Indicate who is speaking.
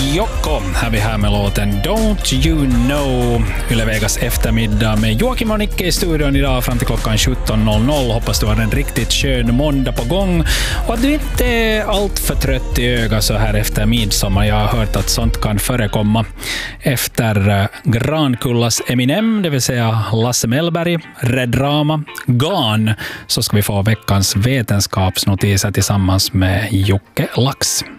Speaker 1: Jocko är vi här med låten Don't You Know. Yle Vegas eftermiddag med Joakim och Nicke i studion idag fram till klockan 17.00. Hoppas du har en riktigt skön måndag på gång och att du inte är allt för trött i öga så här efter midsommar. Jag har hört att sånt kan förekomma. Efter Grankullas Eminem, det vill säga Lasse Mellberg, Red Rama, Gone, så ska vi få veckans vetenskapsnotiser tillsammans med Jocke Lax.